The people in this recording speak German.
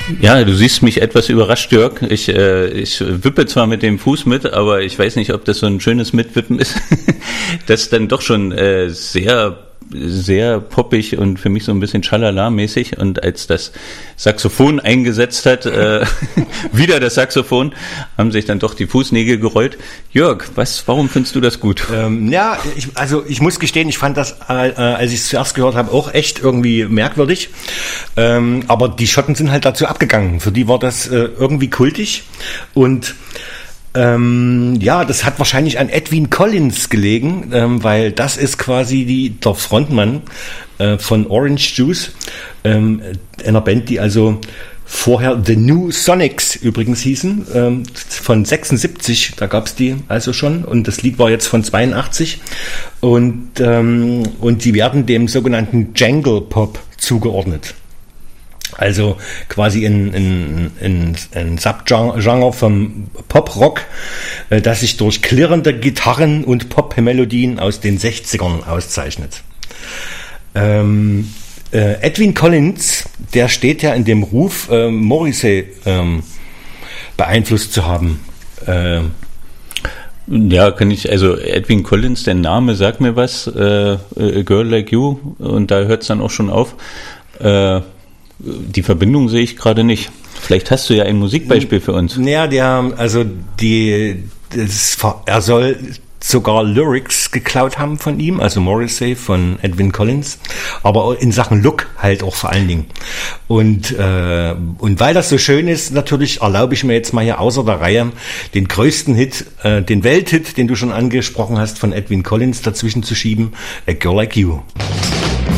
Ja, du siehst mich etwas überrascht, Jörg. Ich wippe zwar mit dem Fuß mit, aber ich weiß nicht, ob das so ein schönes Mitwippen ist. Das ist dann doch schon sehr sehr poppig und für mich so ein bisschen Schalala-mäßig. Und als das Saxophon eingesetzt hat, wieder das Saxophon, haben sich dann doch die Fußnägel gerollt. Jörg, warum findest du das gut? Ich muss gestehen, ich fand das, als ich es zuerst gehört habe, auch echt irgendwie merkwürdig. Aber die Schotten sind halt dazu abgegangen. Für die war das irgendwie kultig. Und das hat wahrscheinlich an Edwyn Collins gelegen, weil das ist quasi der Frontmann von Orange Juice, einer Band, die also vorher The New Sonics übrigens hießen, von 76, da gab's die also schon, und das Lied war jetzt von 82 und die werden dem sogenannten Jangle Pop zugeordnet. Also quasi ein Subgenre vom Pop-Rock, das sich durch klirrende Gitarren und Pop-Melodien aus den 60ern auszeichnet. Edwyn Collins, der steht ja in dem Ruf, Morrissey beeinflusst zu haben. Ja, also Edwyn Collins, der Name sagt mir was, A Girl Like You, und da hört es dann auch schon auf. Die Verbindung sehe ich gerade nicht. Vielleicht hast du ja ein Musikbeispiel für uns. Ja, er soll sogar Lyrics geklaut haben von ihm, also Morrissey von Edwyn Collins, aber in Sachen Look halt auch vor allen Dingen. Und weil das so schön ist, natürlich erlaube ich mir jetzt mal hier außer der Reihe den größten Hit, den Welthit, den du schon angesprochen hast, von Edwyn Collins dazwischen zu schieben, A Girl Like You.